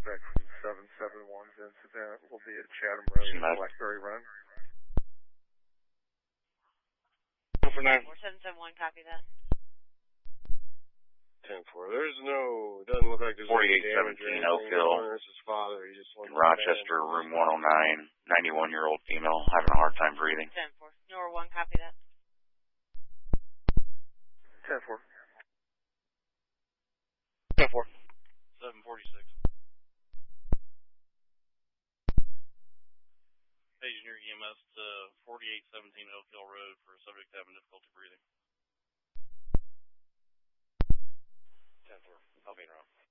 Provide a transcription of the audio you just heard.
suspect from 771's incident will be at Chatham Road and Blackberry Run. 1 for 9. 4771, copy that. 10-4. Doesn't look like there's 4817 Oak Hill. His father. He just In Rochester, room 109, 91-year-old female, having a hard time breathing. 10-4. Nor 1, copy that. 10-4. 10-4. 746. Paging your EMS to 4817 Oak Hill Road for a subject having difficulty breathing. 10-4. I'll be around.